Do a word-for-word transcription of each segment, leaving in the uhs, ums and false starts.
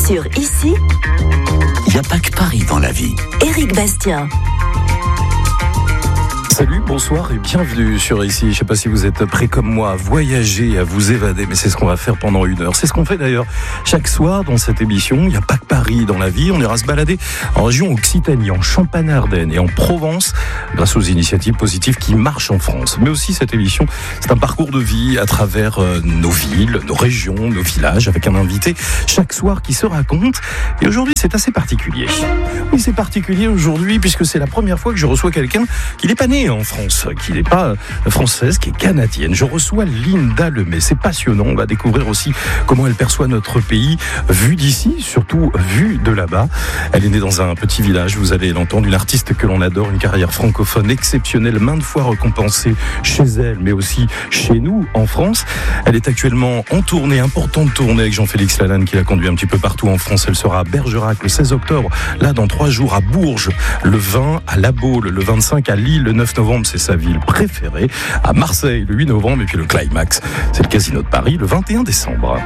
Sur Ici, il n'y a pas que Paris dans la vie. Éric Bastien. Salut, bonsoir et bienvenue sur Ici. Je ne sais pas si vous êtes prêts comme moi à voyager, à vous évader, mais c'est ce qu'on va faire pendant une heure. C'est ce qu'on fait d'ailleurs chaque soir dans cette émission. Il n'y a pas que Paris dans la vie. On ira se balader en région Occitanie, en Champagne-Ardenne et en Provence grâce aux initiatives positives qui marchent en France. Mais aussi cette émission, c'est un parcours de vie à travers nos villes, nos régions, nos villages, avec un invité chaque soir qui se raconte. Et aujourd'hui, c'est assez particulier. Oui, c'est particulier aujourd'hui puisque c'est la première fois que je reçois quelqu'un qui n'est pas né en France, qui n'est pas française, qui est canadienne. Je reçois Linda Lemay. C'est passionnant. On va découvrir aussi comment elle perçoit notre pays vu d'ici, surtout vu de là-bas. Elle est née dans un petit village, vous allez l'entendre, une artiste que l'on adore, une carrière francophone exceptionnelle, maintes fois récompensée chez elle, mais aussi chez nous en France. Elle est actuellement en tournée, importante tournée avec Jean-Félix Lalanne qui l'a conduit un petit peu partout en France. Elle sera à Bergerac le seize octobre, là dans trois jours à Bourges, le vingt à La Baule, le vingt-cinq à Lille, le neuf novembre, c'est sa ville préférée, à Marseille le huit novembre, et puis le climax, c'est le Casino de Paris le vingt et un décembre.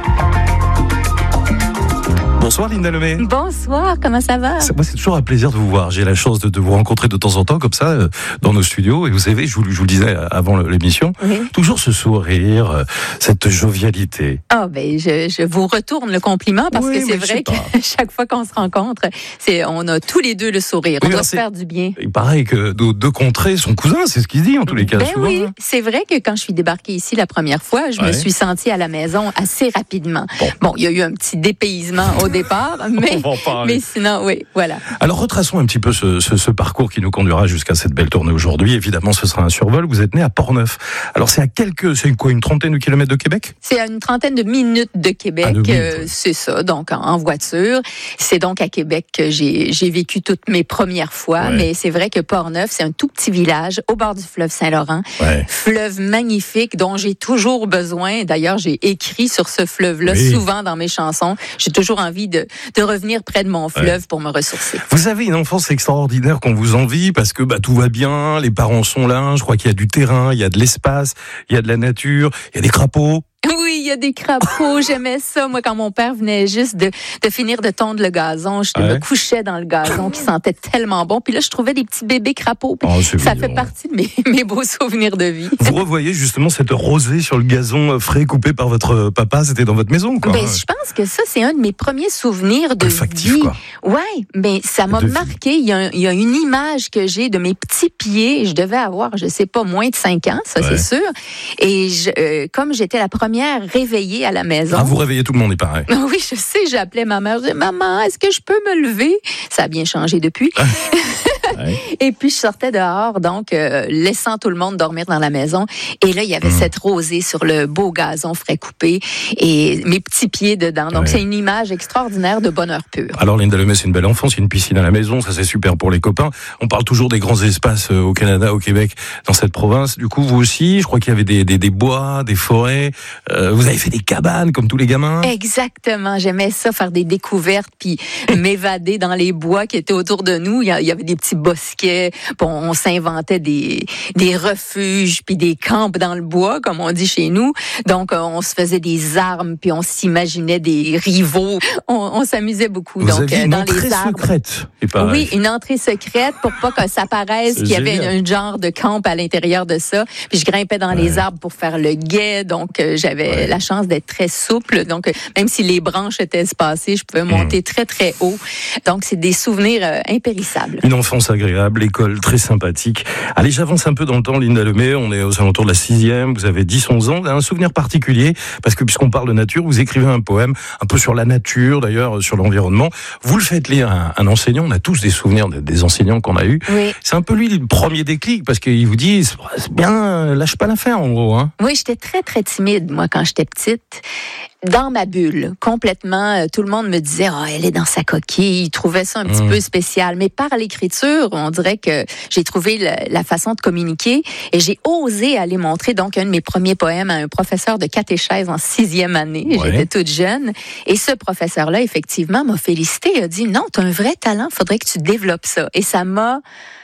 Bonsoir Linda Lemay. Bonsoir, comment ça va? Moi, c'est toujours un plaisir de vous voir. J'ai la chance de, de vous rencontrer de temps en temps comme ça euh, dans nos studios. Et vous savez, je vous, je vous le disais avant l'émission, oui. Toujours ce sourire, euh, cette jovialité. Ah ben, je, je vous retourne le compliment parce oui, que c'est vrai que chaque fois qu'on se rencontre, c'est, on a tous les deux le sourire. Oui, on doit se faire du bien. Il paraît que nos deux contrées sont cousins, c'est ce qu'il dit en tous les cas. Ben souvent, oui, hein. C'est vrai que quand je suis débarquée ici la première fois, je ouais. me suis sentie à la maison assez rapidement. Bon, bon il y a eu un petit dépaysement au départ, mais, mais sinon, oui, voilà. Alors, retraçons un petit peu ce, ce, ce parcours qui nous conduira jusqu'à cette belle tournée aujourd'hui. Évidemment, ce sera un survol. Vous êtes né à Portneuf. Alors, c'est à quelques, c'est quoi, une trentaine de kilomètres de Québec? C'est à une trentaine de minutes de Québec. Ah, de minutes, euh, oui. C'est ça, donc en, en voiture. C'est donc à Québec que j'ai, j'ai vécu toutes mes premières fois. Ouais. Mais c'est vrai que Portneuf, c'est un tout petit village au bord du fleuve Saint-Laurent. Ouais. Fleuve magnifique dont j'ai toujours besoin. D'ailleurs, j'ai écrit sur ce fleuve-là oui. souvent dans mes chansons. J'ai toujours envie de de revenir près de mon fleuve ouais. pour me ressourcer. Vous avez une enfance extraordinaire qu'on vous envie parce que bah, tout va bien, les parents sont là, je crois qu'il y a du terrain, il y a de l'espace, il y a de la nature, il y a des crapauds. Oui, il y a des crapauds. J'aimais ça. Moi, quand mon père venait juste de, de finir de tondre le gazon, je ouais. me couchais dans le gazon qui sentait tellement bon. Puis là, je trouvais des petits bébés crapauds. Oh, ça mignon. Fait partie de mes, mes beaux souvenirs de vie. Vous revoyez justement cette rosée sur le gazon frais coupé par votre papa. C'était dans votre maison, quoi. Ben, je pense que ça, c'est un de mes premiers souvenirs de Olfactif, vie. Quoi. Ouais, mais ça m'a marqué. Il y, a, il y a une image que j'ai de mes petits pieds. Je devais avoir, je sais pas, moins de cinq ans, ça, ouais. c'est sûr. Et je, euh, comme j'étais la première réveillée à la maison. Ah, vous réveillez tout le monde, il paraît. Oui, je sais, j'appelais ma mère, je disais, maman, est-ce que je peux me lever? Ça a bien changé depuis. Ouais. Et puis, je sortais dehors, donc, euh, laissant tout le monde dormir dans la maison. Et là, il y avait mmh. cette rosée sur le beau gazon frais coupé et mes petits pieds dedans. Donc, ouais. c'est une image extraordinaire de bonheur pur. Alors, Linda Lemay, c'est une belle enfance, il y a une piscine à la maison, ça c'est super pour les copains. On parle toujours des grands espaces au Canada, au Québec, dans cette province. Du coup, vous aussi, je crois qu'il y avait des, des, des bois, des forêts. Euh, vous avez fait des cabanes, comme tous les gamins. Exactement. J'aimais ça, faire des découvertes, puis m'évader dans les bois qui étaient autour de nous. Il y avait des petits bosquets. Bon, on s'inventait des, des refuges, puis des camps dans le bois, comme on dit chez nous. Donc, on se faisait des armes, puis on s'imaginait des rivaux. On, on s'amusait beaucoup. Vous donc, aviez une dans entrée les arbres. secrète. Oui, une entrée secrète pour pas que ça paraisse qu'il y avait un genre de camp à l'intérieur de ça. Puis je grimpais dans ouais. les arbres pour faire le guet. Donc, euh, j'avais ouais. la chance d'être très souple. Donc, euh, même si les branches étaient espacées, je pouvais monter mmh. très, très haut. Donc, c'est des souvenirs euh, impérissables. Une enfance agréable, l'école très sympathique. Allez, j'avance un peu dans le temps, Linda Lemay. On est aux alentours de la sixième. Vous avez dix onze ans. Vous avez un souvenir particulier parce que puisqu'on parle de nature, vous écrivez un poème un peu sur la nature, d'ailleurs, sur l'environnement. Vous le faites lire à un enseignant. On a tous des souvenirs des enseignants qu'on a eus. Oui. C'est un peu lui le premier déclic parce qu'il vous dit, c'est bien, lâche pas l'affaire en gros. Hein. Oui, j'étais très, très timide, moi, quand j'étais petite. Dans ma bulle, complètement. Tout le monde me disait, oh, elle est dans sa coquille. Il trouvait ça un petit mmh. peu spécial. Mais par l'écriture, on dirait que j'ai trouvé la, la façon de communiquer et j'ai osé aller montrer donc un de mes premiers poèmes à un professeur de catéchèse en sixième année. Ouais. J'étais toute jeune. Et ce professeur-là, effectivement, m'a félicité. Il a dit, non, tu as un vrai talent. Faudrait que tu développes ça. Et ça m'a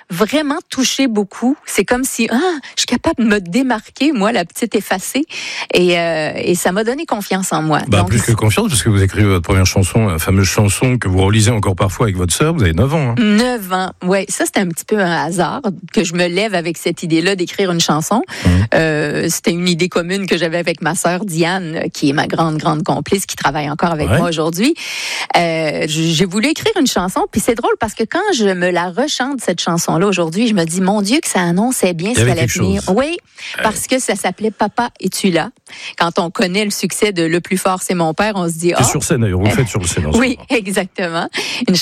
vraiment touché beaucoup. C'est comme si, ah, je suis capable de me démarquer, moi, la petite effacée. Et, euh, et ça m'a donné confiance en moi. Bah, Donc, plus que confiance, parce que vous écrivez votre première chanson, la fameuse chanson que vous relisez encore parfois avec votre sœur. Vous avez neuf ans. Hein. neuf ans. Ouais, ça, c'était un petit peu un hasard que je me lève avec cette idée-là d'écrire une chanson. Mmh. Euh, c'était une idée commune que j'avais avec ma sœur Diane, qui est ma grande, grande complice, qui travaille encore avec ouais. moi aujourd'hui. Euh, j'ai voulu écrire une chanson, puis c'est drôle parce que quand je me la rechante, cette chanson-là, aujourd'hui, je me dis, mon Dieu, que ça annonçait bien ce qu'elle allait venir. Oui, parce ouais. que ça s'appelait Papa, es-tu là? Quand on connaît le succès de Le plus fort, c'est mon père, on se dit... C'est oh, sur scène, d'ailleurs, vous le faites sur le scène. Oui, exactement. Une